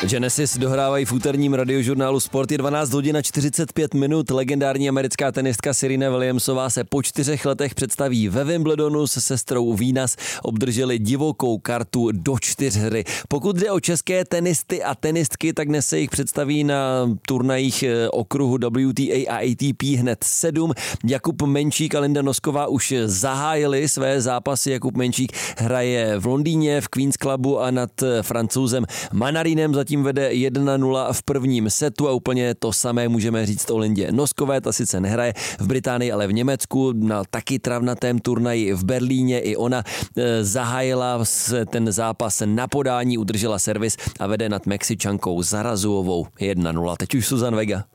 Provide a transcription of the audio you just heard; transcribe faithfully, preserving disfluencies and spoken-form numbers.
Genesis dohrávají v úterním radiožurnálu Sport. Je dvanáct hodin a čtyřicet pět minut. Legendární americká tenistka Serena Williamsová se po čtyřech letech představí ve Wimbledonu se sestrou Venus. Obdrželi divokou kartu do čtyřhry. Pokud jde o české tenisty a tenistky, tak dnes se jich představí na turnajích okruhu W T A a A T P hned sedm. Jakub Menčík a Linda Nosková už zahájili své zápasy. Jakub Menčík hraje v Londýně v Queen's Clubu a nad Francouzem Manarinem zatím vede jedna nula v prvním setu a úplně to samé můžeme říct o Lindě Noskové. Ta sice nehraje v Británii, ale v Německu na taky travnatém turnaji v Berlíně. I ona e, zahájila ten zápas na podání, udržela servis a vede nad Mexičankou Zarazuovou jedna nula. Teď už Suzan Vega.